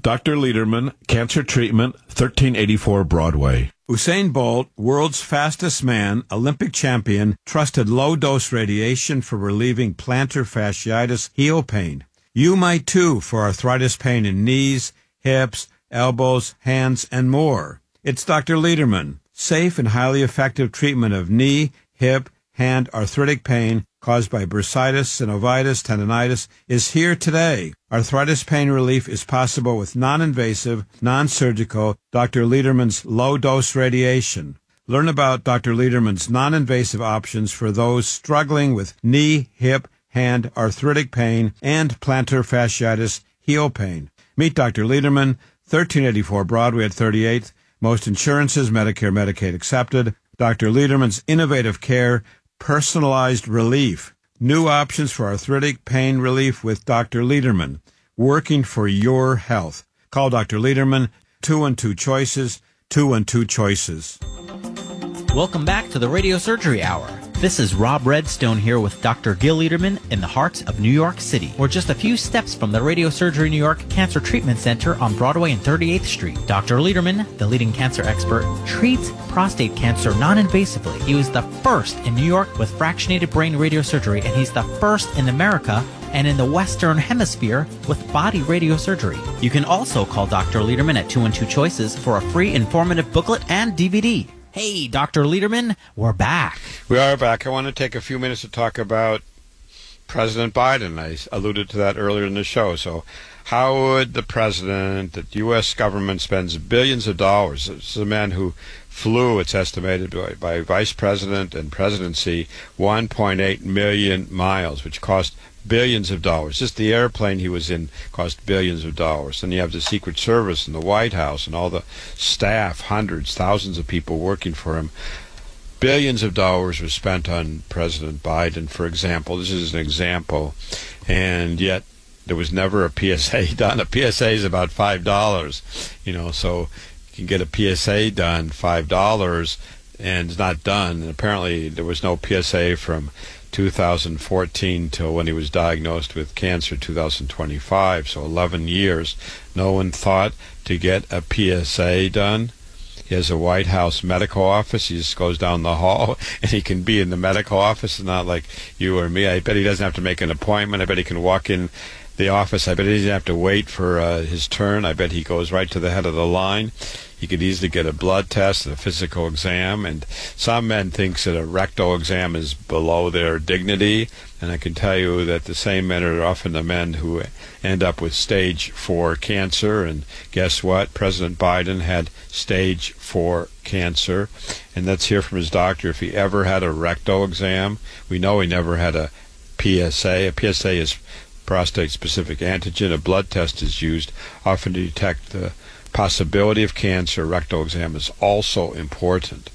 Dr. Lederman, Cancer Treatment, 1384 Broadway. Usain Bolt, world's fastest man, Olympic champion, trusted low-dose radiation for relieving plantar fasciitis heel pain. You might too for arthritis pain in knees, hips, elbows, hands, and more. It's Dr. Lederman. Safe and highly effective treatment of knee, hip, hand arthritic pain caused by bursitis, synovitis, tendonitis is here today. Arthritis pain relief is possible with non-invasive, non-surgical Dr. Lederman's low-dose radiation. Learn about Dr. Lederman's non-invasive options for those struggling with knee, hip, hand arthritic pain and plantar fasciitis heel pain. Meet Dr. Lederman, 1384 Broadway at 38th. Most insurances, Medicare, Medicaid accepted. Dr. Lederman's innovative care, personalized relief. New options for arthritic pain relief with Dr. Lederman. Working for your health. Call Dr. Lederman, 212 Choices, 212 Choices. Welcome back to the Radio Surgery Hour. This is Rob Redstone here with Dr. Gil Lederman in the heart of New York City. We're just a few steps from the Radio Surgery New York Cancer Treatment Center on Broadway and 38th Street. Dr. Lederman, the leading cancer expert, treats prostate cancer non-invasively. He was the first in New York with fractionated brain radiosurgery, and he's the first in America and in the Western Hemisphere with body radiosurgery. You can also call Dr. Lederman at 212 Choices for a free informative booklet and DVD. Hey, Dr. Lederman, we're back. We are back. I want to take a few minutes to talk about President Biden. I alluded to that earlier in the show. So how would the president, the U.S. government spends billions of dollars, this is a man who flew, it's estimated by vice president and presidency, 1.8 million miles, which cost billions of dollars. Just the airplane he was in cost billions of dollars. Then you have the Secret Service and the White House and all the staff, hundreds, thousands of people working for him. Billions of dollars were spent on President Biden, for example. This is an example. And yet there was never a PSA done. A PSA is about $5, so you can get a PSA done, $5, and it's not done. And apparently there was no PSA from 2014 till when he was diagnosed with cancer, 2025, so 11 years. No one thought to get a PSA done. He has a White House medical office. He just goes down the hall, and he can be in the medical office. It's not like you or me. I bet he doesn't have to make an appointment. I bet he can walk in the office. I bet he doesn't have to wait for his turn. I bet he goes right to the head of the line. He could easily get a blood test, a physical exam, and some men think that a rectal exam is below their dignity, and I can tell you that the same men are often the men who end up with stage 4 cancer, and guess what? President Biden had stage 4 cancer, and let's hear from his doctor if he ever had a rectal exam. We know he never had a PSA. A PSA is prostate-specific antigen. A blood test is used often to detect the possibility of cancer. Rectal exam is also important.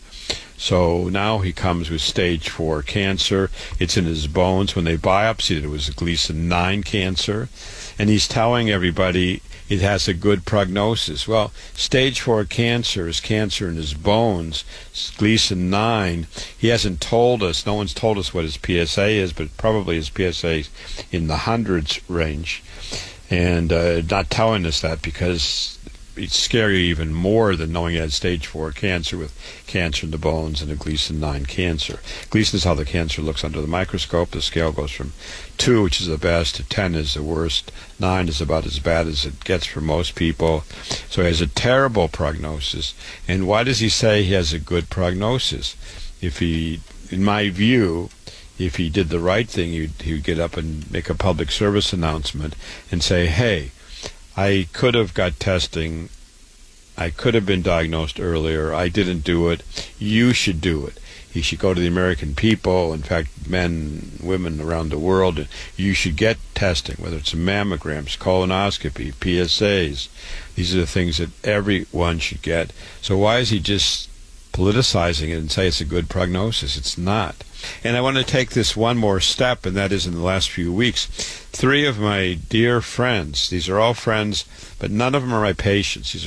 So now he comes with stage 4 cancer. It's in his bones. When they biopsied it, it was a Gleason 9 cancer. And he's telling everybody it has a good prognosis. Well, stage 4 cancer is cancer in his bones. Gleason 9, he hasn't told us, no one's told us what his PSA is, but probably his PSA in the hundreds range. And not telling us that because it's scary even more than knowing he had stage 4 cancer with cancer in the bones and a Gleason 9 cancer. Gleason is how the cancer looks under the microscope. The scale goes from 2, which is the best, to 10 is the worst. 9 is about as bad as it gets for most people. So he has a terrible prognosis. And why does he say he has a good prognosis? If he, in my view, if he did the right thing, he would get up and make a public service announcement and say, hey, I could have got testing. I could have been diagnosed earlier. I didn't do it. You should do it. He should go to the American people, in fact, men, women around the world. You should get testing, whether it's mammograms, colonoscopy, PSAs. These are the things that everyone should get. So why is he just politicizing it and say it's a good prognosis? It's not. And I want to take this one more step, and that is in the last few weeks, 3 of my dear friends, these are all friends, but none of them are my patients. These